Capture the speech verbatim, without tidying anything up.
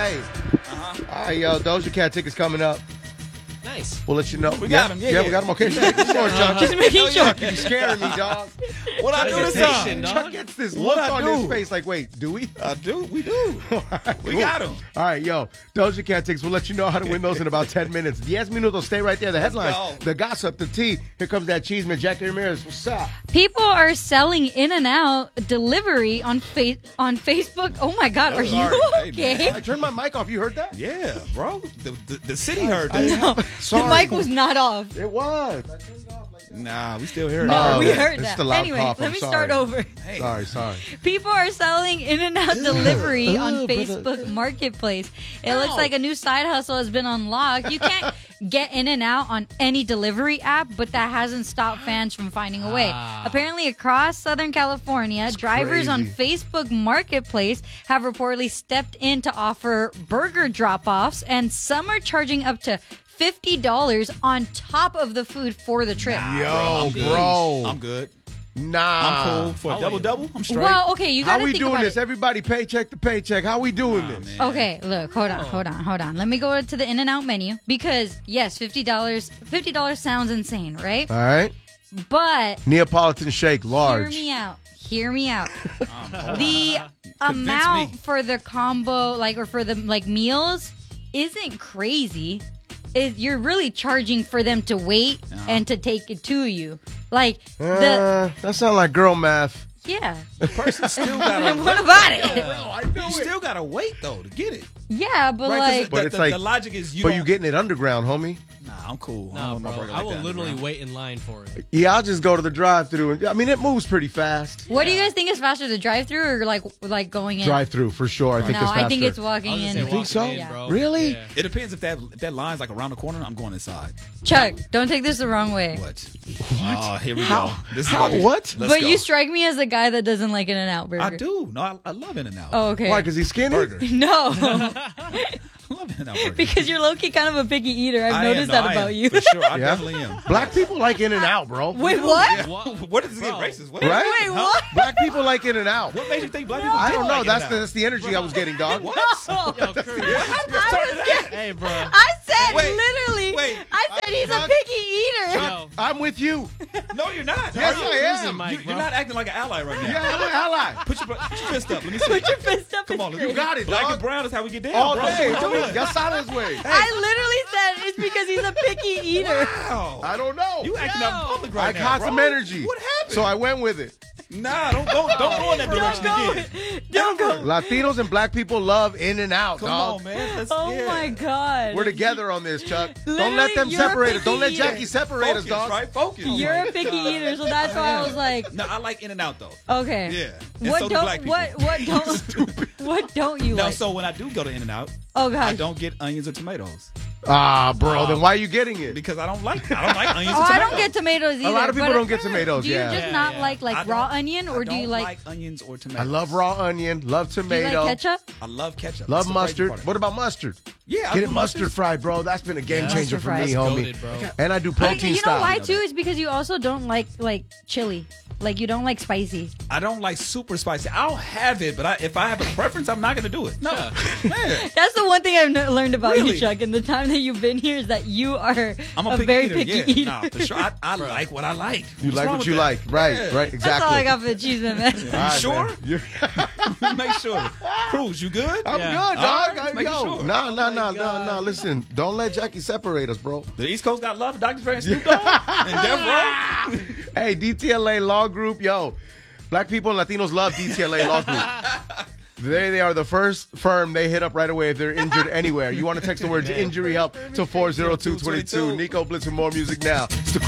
right. Uh-huh. All right, yo. Doja Cat tickets coming up. Nice. We'll let you know. We yeah, got 'em. Yeah, yeah, yeah. we got them. Okay. Just Just making sure. You scaring me, dog. What I do this Hesitation, time? dog. Chuck gets this What look I on do? his face like, wait, do we? I do. We do. We Cool. got 'em. All right, yo. Doja Cat tickets. We'll let you know how to win those in about ten minutes. Diez minutos. Stay right there. The headlines, go. the gossip, the tea. Here comes that cheese man. Jackie Ramirez. What's up? People are selling In-N-Out delivery on fa- on Facebook. Oh my God, are you Hey, okay? I turned my mic off. You heard that? Yeah, bro. The, the, the city heard I- that. No, the Sorry. mic was not off. It was. Nah, we still hear it. No, Oh, we yeah. heard It's that. the loud Anyway, cough. let I'm me sorry. start over. Hey. Sorry, sorry. People are selling In-N-Out delivery Ugh, on but, uh, Facebook Marketplace. It looks like a new side hustle has been unlocked. You can't get In-N-Out on any delivery app, but that hasn't stopped fans from finding a way. Ah. Apparently, across Southern California, drivers on crazy. Facebook Marketplace have reportedly stepped in to offer burger drop-offs, and some are charging up to fifty dollars on top of the food for the trip. Yo, I'm good. bro. I'm good. Nah. I'm cool. For a I'll double wait. double, I'm straight. Well, okay, you How gotta we think doing about this? it. Everybody paycheck to paycheck. How we doing Nah, this? man. Okay, look, hold on, hold on, hold on. Let me go to the In-N-Out menu because yes, fifty dollars. Fifty dollars sounds insane, right? All right. But Neapolitan shake, large. hear me out. Hear me out. The amount me. for the combo, like, or for the like meals, isn't crazy. Is you're really charging for them to wait and to take it to you. Like the Uh, that sounds like girl math. yeah. Person still gotta What about it? I know You still gotta wait though to get it. Yeah, but Right? 'Cause like But the, it's the, like- the logic is you. But don't- you getting it underground, homie. Nah, I'm cool. I No, don't want my bro. burger I like will that literally underground. wait in line for it. Yeah, I'll just go to the drive-through. I mean, it moves pretty fast. what do you guys think is faster, the drive-through or like like going in? Drive-through for sure. I think no, it's faster. I think it's walking I'll just in. say You think walking so? in, bro. Really? Yeah. It depends if that if that line's like around the corner. I'm going inside. Chuck, don't take this the wrong way. What? What? Oh, here we How? go. This is How? about to- What? Let's But go. you strike me as a guy that doesn't like In-N-Out burger. I do. No, I, I love In-N-Out. Oh, okay. Why? Because he's skinny? Burger. No, I love In-N-Out burger. because you're low-key kind of a picky eater. I've I am, noticed no, that I am, about you. For sure, I Yeah? definitely am. Black people like In-N-Out, bro. Wait, what? What? What is it? Bro. Racist? What? Right? Wait, Huh? what? Black people like In-N-Out. What made you think black people? I don't don't know. like That's the, In-N-Out? that's the energy I was getting, dog. What? Yo, Cruz. Hey, bro. I said Wait, literally. wait. I said he's a Chuck- picky eater. Yo. I'm with you. No, you're not. Yes, Are you? I Cruising, am. Mike, You, bro. you're not acting like an ally right now. Yeah, I'm an ally. Put your, put your fist up. Let me see. Put your fist up. Come is on, you great. You got it, Black and dog. brown is how we get down, All bro. day. Come on. Ya sabes, way. I literally said it's because he's a picky eater. Wow. I don't know. You acting Yo. out in public I right now, caught bro. some energy. What happened? So I went with it. Nah, don't go, don't go in that direction Don't again. go. Don't go. Latinos and black people love In-N-Out, Come dog. on, man. Let's, Oh yeah. my God. We're together on this, Chuck. Don't Literally, let them you're a separate us. Don't let picky Jackie eater. separate Focus, us, dog. right? Focus. You're a picky eater, so that's why I was like, No, I like In-N-Out though. okay. Yeah. And What so do black don't people. what what don't what don't you Now, like? so when I do go to In-N-Out, Oh I gosh. don't get onions or tomatoes Ah, bro. Then why are you getting it? because I don't like I don't like onions Oh, or I tomatoes. don't get tomatoes either. A lot of people but- don't get tomatoes. Do you Yeah. just Yeah, not yeah. like like I raw don't- onion, or I do you don't like, onions or tomatoes? I love raw onion. Love do you tomato. like ketchup? I love ketchup. Love That's the crazy mustard. part of it. What about mustard? Yeah, I Get do it mustard fried, bro. That's been a game Yeah. changer Mustard for me, fries. homie. Goated, bro. And I do But protein you know style. why too? Is because you also don't like like chili. Like you don't like spicy. I don't like super spicy. I'll have it, but I, if I have a preference, I'm not going to do it. No, Yeah. man. That's the one thing I've n- learned about you, Really? Chuck, in the time that you've been here is that you are I'm a, a picky very eater. picky yeah, eater. Nah, for sure. I, I like what I like. You What's like wrong what with you that? like. Right, Yeah. right, exactly. That's all I got for the cheese man. All You right, sure? man. You- Make sure. Cruz, you good? I'm Yeah. good, All dog. right, I making yo. sure. No, no, no, no, God. no. Listen, don't let Jackie separate us, bro. The East Coast got love for Doctor Dre and Snoop Dogg and Death Row. Hey, D T L A Law Group, yo. Black people and Latinos love D T L A Law Group. They, they are the first firm they hit up right away if they're injured anywhere. You want to text the words injury help to four zero two two two. Nico Blitz for more music now. It's the